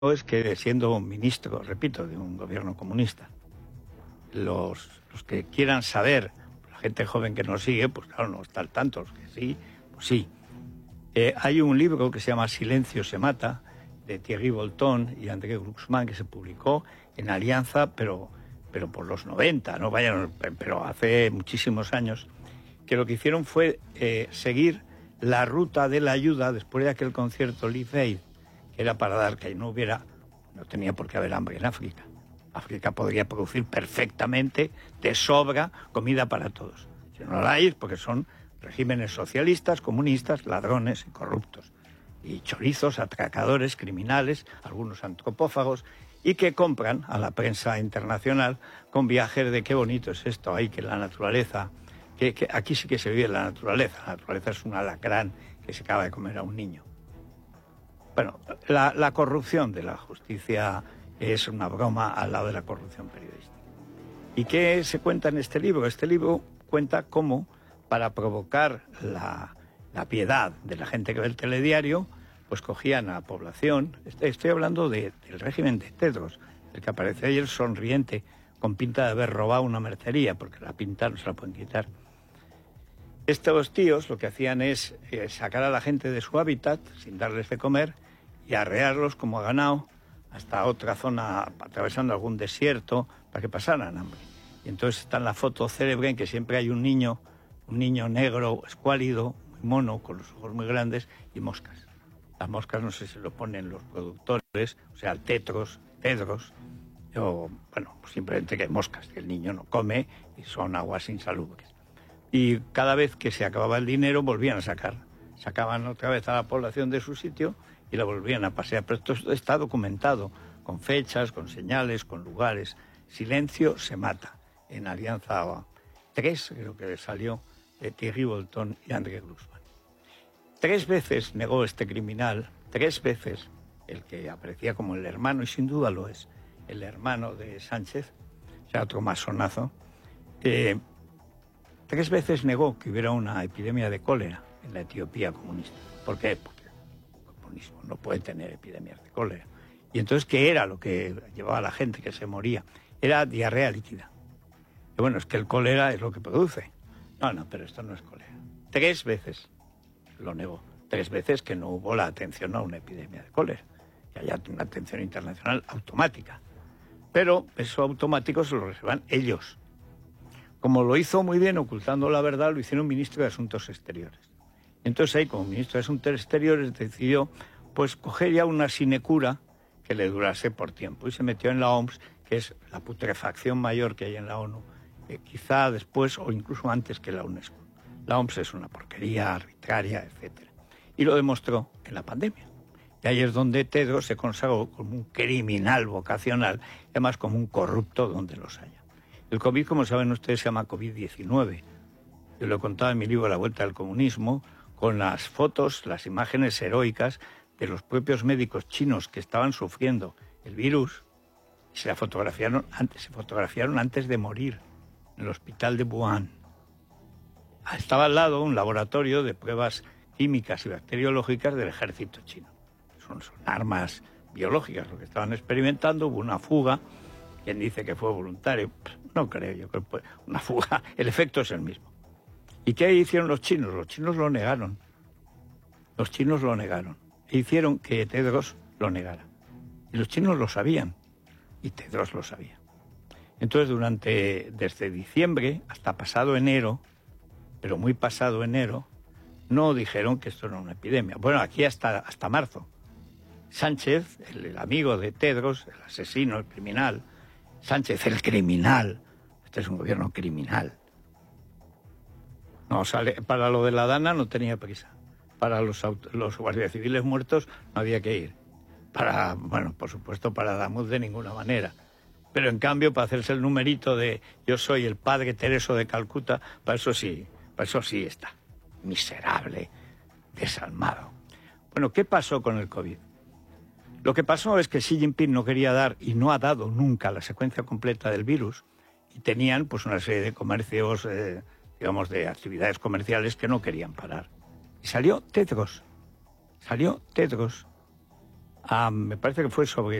es que siendo ministro, repito, de un gobierno comunista, los que quieran saber, la gente joven que nos sigue, pues claro, no está al tanto, los que sí, pues sí. Hay un libro que se llama Silencio se mata, de Thierry Breton y André Glucksmann, que se publicó en Alianza, pero por los 90, no vayan, pero hace muchísimos años, que lo que hicieron fue seguir la ruta de la ayuda después de aquel concierto Live Aid, que era para dar que no tenía por qué haber hambre en África. África podría producir perfectamente, de sobra, comida para todos. Si no la hay, porque son regímenes socialistas, comunistas, ladrones y corruptos. Y chorizos, atracadores, criminales, algunos antropófagos, y que compran a la prensa internacional con viajes de qué bonito es esto, ahí que la naturaleza, que aquí sí que se vive la naturaleza es un alacrán que se acaba de comer a un niño. Bueno, la corrupción de la justicia es una broma al lado de la corrupción periodística. ¿Y qué se cuenta en este libro? Este libro cuenta cómo, para provocar la piedad de la gente que ve el telediario, pues cogían a la población. Estoy hablando del régimen de Tedros, el que aparece ayer sonriente, con pinta de haber robado una mercería, porque la pinta no se la pueden quitar. Estos tíos lo que hacían es sacar a la gente de su hábitat, sin darles de comer, y arrearlos como a ganado hasta otra zona, atravesando algún desierto, para que pasaran hambre. Y entonces está en la foto célebre en que siempre hay un niño negro, escuálido, muy mono, con los ojos muy grandes, y moscas. Las moscas no sé si lo ponen los productores, o sea, Tedros, o bueno, pues simplemente que hay moscas, que el niño no come y son aguas insalubres. Y cada vez que se acababa el dinero volvían a sacaban otra vez a la población de su sitio y la volvían a pasear. Pero esto está documentado, con fechas, con señales, con lugares. Silencio se mata, en Alianza 3, creo que salió, de Thierry Breton y André Glucksmann. 3 veces negó este criminal, 3 veces, el que aparecía como el hermano, y sin duda lo es, el hermano de Sánchez, o sea, otro masonazo, 3 veces negó que hubiera una epidemia de cólera en la Etiopía comunista. ¿Por qué? Porque el comunismo no puede tener epidemias de cólera. Y entonces, ¿qué era lo que llevaba a la gente que se moría? Era diarrea líquida. Y bueno, es que el cólera es lo que produce. No, pero esto no es cólera. 3 veces lo negó. 3 veces que no hubo la atención a una epidemia de cólera. Que haya una atención internacional automática. Pero eso automático se lo reservan ellos. Como lo hizo muy bien ocultando la verdad, lo hicieron ministro de Asuntos Exteriores. Entonces ahí, como ministro de Asuntos Exteriores, decidió pues coger ya una sinecura que le durase por tiempo. Y se metió en la OMS, que es la putrefacción mayor que hay en la ONU, quizá después o incluso antes que la UNESCO. La OMS es una porquería arbitraria, etc. Y lo demostró en la pandemia. Y ahí es donde Tedros se consagró como un criminal vocacional, y además como un corrupto donde los haya. El COVID, como saben ustedes, se llama COVID-19. Yo lo he contado en mi libro La Vuelta al Comunismo, con las fotos, las imágenes heroicas de los propios médicos chinos que estaban sufriendo el virus. Y se fotografiaron antes de morir en el hospital de Wuhan. Estaba al lado un laboratorio de pruebas químicas y bacteriológicas del ejército chino. Son armas biológicas lo que estaban experimentando. Hubo una fuga. ¿Quién dice que fue voluntario? No creo, yo creo que fue una fuga. El efecto es el mismo. ¿Y qué hicieron los chinos? Los chinos lo negaron. E hicieron que Tedros lo negara. Y los chinos lo sabían. Y Tedros lo sabía. Entonces, desde diciembre hasta pasado enero, pero muy pasado enero, no dijeron que esto era una epidemia. Bueno, aquí hasta marzo. Sánchez, el amigo de Tedros, el asesino, el criminal, Sánchez, el criminal. Este es un gobierno criminal. No, para lo de la Dana no tenía prisa. Para los guardias civiles muertos no había que ir. Por supuesto, para Damuz de ninguna manera. Pero en cambio, para hacerse el numerito de yo soy el padre Tereso de Calcuta, para eso sí está. Miserable, desalmado. Bueno, ¿qué pasó con el COVID? Lo que pasó es que Xi Jinping no quería dar, y no ha dado nunca, la secuencia completa del virus, y tenían pues una serie de comercios, de actividades comerciales que no querían parar. Y salió Tedros. me parece que fue sobre